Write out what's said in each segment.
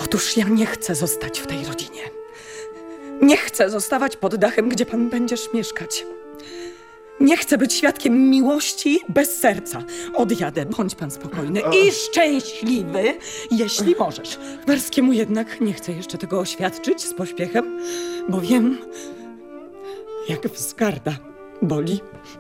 Otóż ja nie chcę zostać w tej rodzinie. Nie chcę zostawać pod dachem, gdzie pan będziesz mieszkać. Nie chcę być świadkiem miłości bez serca. Odjadę, bądź pan spokojny i szczęśliwy, jeśli możesz. Werskiemu jednak nie chcę jeszcze tego oświadczyć z pośpiechem, bo wiem, jak wzgarda boli.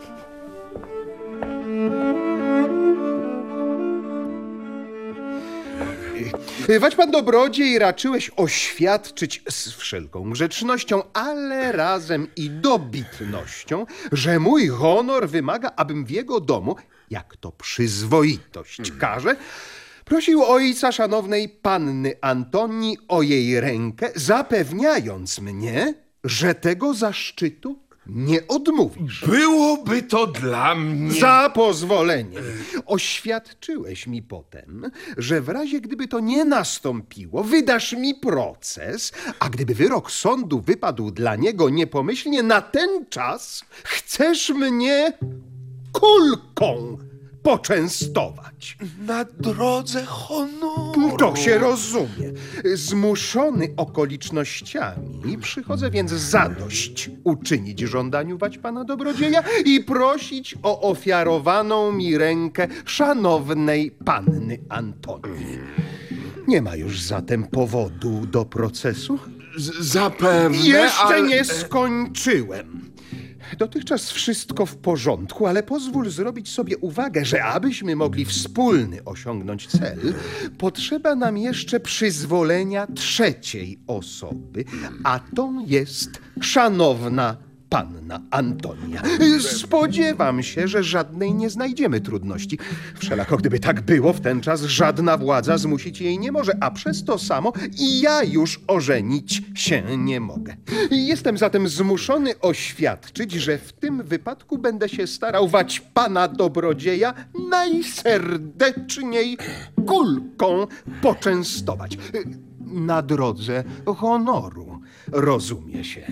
Wać pan dobrodziej raczyłeś oświadczyć z wszelką grzecznością, ale razem i dobitnością, że mój honor wymaga, abym w jego domu, jak to przyzwoitość każe, prosił ojca szanownej panny Antonii o jej rękę, zapewniając mnie, że tego zaszczytu nie odmówisz. Byłoby to dla mnie... Za pozwoleniem. Oświadczyłeś mi potem, że w razie gdyby to nie nastąpiło, wydasz mi proces, a gdyby wyrok sądu wypadł dla niego niepomyślnie, na ten czas chcesz mnie kulką poczęstować. Na drodze honoru. To się rozumie. Zmuszony okolicznościami przychodzę więc zadość uczynić żądaniu wać pana dobrodzieja i prosić o ofiarowaną mi rękę szanownej panny Antonii. Nie ma już zatem powodu do procesu? Zapewne, Jeszcze ale... nie skończyłem. Dotychczas wszystko w porządku, ale pozwól zrobić sobie uwagę, że abyśmy mogli wspólny osiągnąć cel, potrzeba nam jeszcze przyzwolenia trzeciej osoby, a tą jest szanowna panna Antonia. Spodziewam się, że żadnej nie znajdziemy trudności. Wszelako, gdyby tak było, w ten czas żadna władza zmusić jej nie może, a przez to samo i ja już ożenić się nie mogę. Jestem zatem zmuszony oświadczyć, że w tym wypadku będę się starał wać pana dobrodzieja najserdeczniej kulką poczęstować. Na drodze honoru, rozumie się.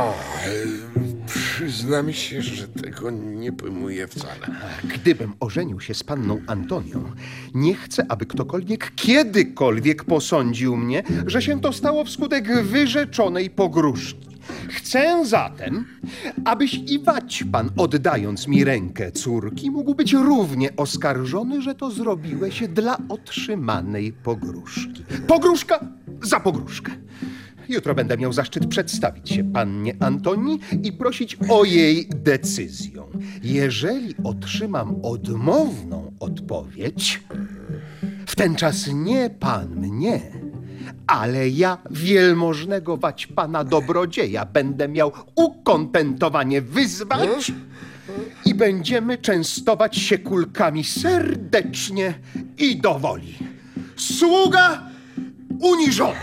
Przyznam się, że tego nie pojmuję wcale. Gdybym ożenił się z panną Antonią, nie chcę, aby ktokolwiek kiedykolwiek posądził mnie, że się to stało wskutek wyrzeczonej pogróżki. Chcę zatem, abyś i wać pan, oddając mi rękę córki, mógł być równie oskarżony, że to zrobiłeś dla otrzymanej pogróżki. Pogróżka za pogróżkę. Jutro będę miał zaszczyt przedstawić się pannie Antonii i prosić o jej decyzję. Jeżeli otrzymam odmowną odpowiedź, w ten czas nie pan mnie, ale ja wielmożnego wać pana dobrodzieja będę miał ukontentowanie wyzwać i będziemy częstować się kulkami serdecznie i do woli. Sługa uniżony.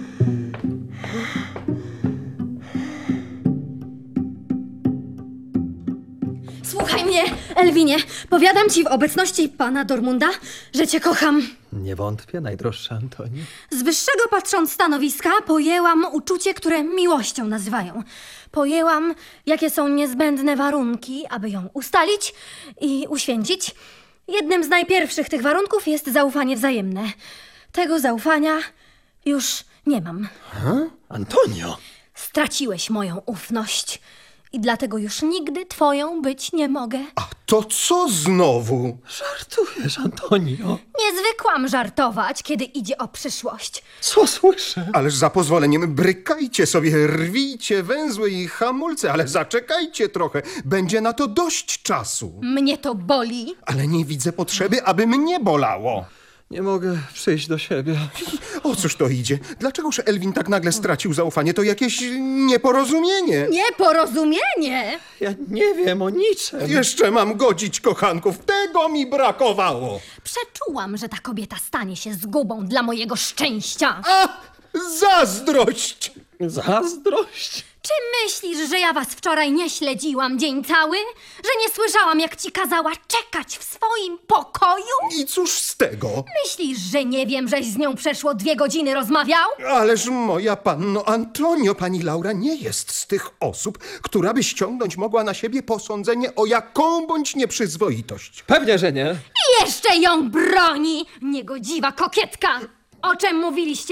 Słuchaj mnie, Elwinie. Powiadam ci w obecności pana Dormunda, że cię kocham. Nie wątpię, najdroższa Antoni. Z wyższego patrząc stanowiska pojęłam uczucie, które miłością nazywają. Pojęłam, jakie są niezbędne warunki, aby ją ustalić i uświęcić. Jednym z najpierwszych tych warunków jest zaufanie wzajemne. Tego zaufania już nie mam. Antonio! Straciłeś moją ufność i dlatego już nigdy twoją być nie mogę. A to co znowu? Żartujesz, Antonio. Nie zwykłam żartować, kiedy idzie o przyszłość. Co słyszę? Ależ za pozwoleniem brykajcie sobie, rwijcie węzły i hamulce, ale zaczekajcie trochę. Będzie na to dość czasu. Mnie to boli. Ale nie widzę potrzeby, aby mnie bolało. Nie mogę przyjść do siebie. O cóż to idzie? Dlaczegoż Elwin tak nagle stracił zaufanie? To jakieś nieporozumienie. Nieporozumienie! Ja nie wiem o niczym. Jeszcze mam godzić kochanków. Tego mi brakowało. Przeczułam, że ta kobieta stanie się zgubą dla mojego szczęścia. A! Zazdrość! Zazdrość? Czy myślisz, że ja was wczoraj nie śledziłam dzień cały? Że nie słyszałam, jak ci kazała czekać w swoim pokoju? I cóż z tego? Myślisz, że nie wiem, żeś z nią przeszło 2 godziny rozmawiał? Ależ moja panno Antonio, pani Laura nie jest z tych osób, która by ściągnąć mogła na siebie posądzenie o jaką bądź nieprzyzwoitość. Pewnie, że nie. I jeszcze ją broni! Niegodziwa kokietka! O czym mówiliście?